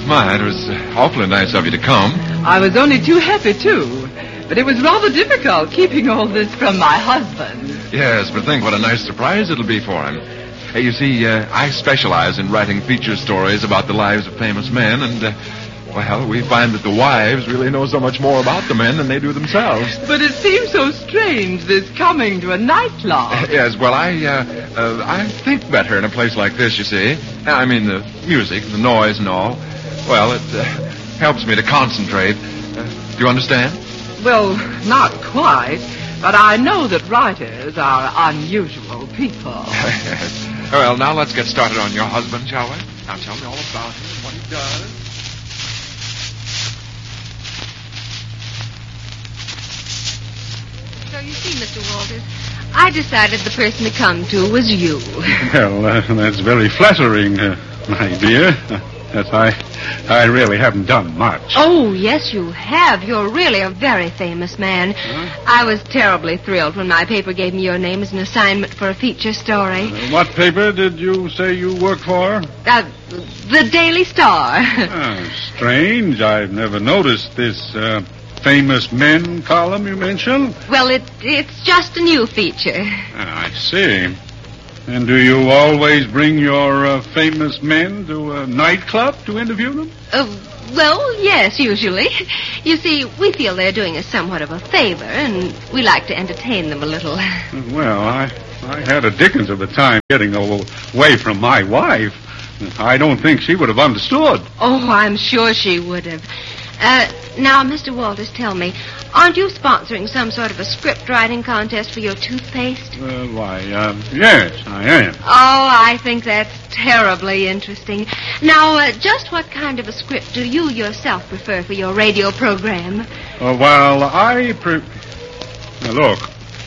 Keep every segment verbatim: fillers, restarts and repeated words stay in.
My, it was uh, awfully nice of you to come. I was only too happy, too. But it was rather difficult keeping all this from my husband. Yes, but think what a nice surprise it'll be for him. Hey, you see, uh, I specialize in writing feature stories about the lives of famous men, and, uh, well, we find that the wives really know so much more about the men than they do themselves. But it seems so strange, this coming to a nightclub. Yes, well, I, uh, uh, I think better in a place like this, you see. I mean, the music, the noise and all. Well, it uh, helps me to concentrate. Uh, do you understand? Well, not quite, but I know that writers are unusual people. Well, now let's get started on your husband, shall we? Now tell me all about him and what he does. So you see, Mister Walters, I decided the person to come to was you. Well, uh, that's very flattering, uh, my dear. Yes, I, I really haven't done much. Oh, yes, you have. You're really a very famous man. Huh? I was terribly thrilled when my paper gave me your name as an assignment for a feature story. Uh, what paper did you say you work for? Uh, the Daily Star. Oh, strange. I've never noticed this uh, famous men column you mentioned. Well, it it's just a new feature. I see. And do you always bring your uh, famous men to a nightclub to interview them? Uh, well, yes, usually. You see, we feel they're doing us somewhat of a favor, and we like to entertain them a little. Well, I, I had a dickens of a time getting away from my wife. I don't think she would have understood. Oh, I'm sure she would have. Uh, now, Mister Walters, tell me, aren't you sponsoring some sort of a script writing contest for your toothpaste? Uh, why, uh, yes, I am. Oh, I think that's terribly interesting. Now, uh, just what kind of a script do you yourself prefer for your radio program? Uh, well, I pre... Now, look.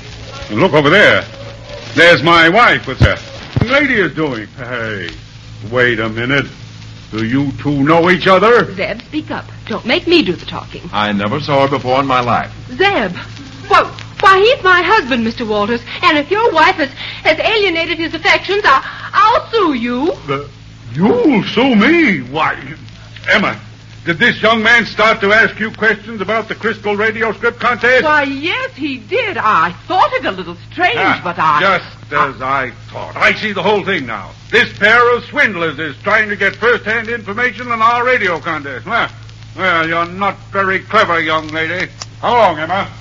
Look over there. There's my wife. What's that lady is doing? Hey, wait a minute. Do you two know each other? Zeb, speak up. Don't make me do the talking. I never saw her before in my life. Zeb, why, why he's my husband, Mister Walters, and if your wife has, has alienated his affections, I, I'll sue you. Uh, you'll sue me? Why, Emma, did this young man start to ask you questions about the Crystal Radio Script Contest? Why, yes, he did. I thought it a little strange, Ah, but I... Just as I thought. I see the whole thing now. This pair of swindlers is trying to get first-hand information on our radio contest. Well, well, you're not very clever, young lady. How long, Emma?